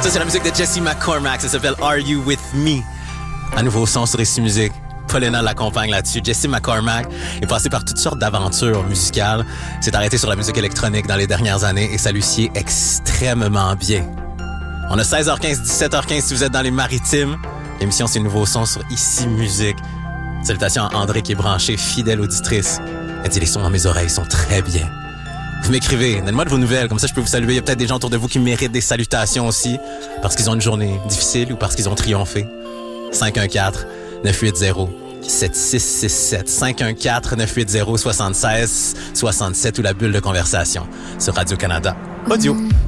Ça, c'est la musique de Jesse McCormack. Ça s'appelle Are You With Me? Un nouveau son sur Ici Musique. Paulina l'accompagne là-dessus. Jesse McCormack est passé par toutes sortes d'aventures musicales. S'est arrêté sur la musique électronique dans les dernières années et ça lui sied extrêmement bien. On a 16h15, 17h15 si vous êtes dans les Maritimes. L'émission, c'est Nouveau son sur Ici Musique. Salutations à André qui est branché, fidèle auditrice. Elle dit, les sons dans mes oreilles sont très bien. Vous m'écrivez, donnez-moi de vos nouvelles, comme ça je peux vous saluer. Il y a peut-être des gens autour de vous qui méritent des salutations aussi, parce qu'ils ont une journée difficile ou parce qu'ils ont triomphé. 514-980-7667. 514-980-7667 ou la bulle de conversation sur Radio-Canada Audio.